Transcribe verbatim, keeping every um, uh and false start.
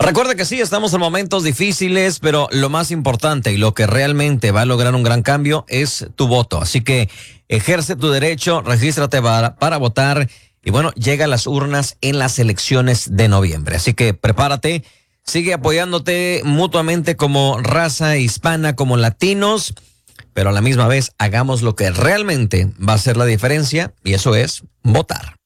Recuerda que sí, estamos en momentos difíciles, pero lo más importante y lo que realmente va a lograr un gran cambio es tu voto. Así que ejerce tu derecho, regístrate para, para votar y bueno, llega a las urnas en las elecciones de noviembre. Así que prepárate, sigue apoyándote mutuamente como raza hispana, como latinos, pero a la misma vez hagamos lo que realmente va a hacer la diferencia y eso es votar.